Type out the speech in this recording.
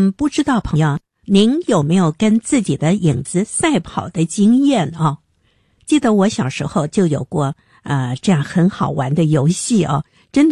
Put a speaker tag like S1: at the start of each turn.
S1: 不知道朋友您有没有跟自己的影子赛跑的经验哦？记得我小时候就有过这样很好玩的游戏哦，真的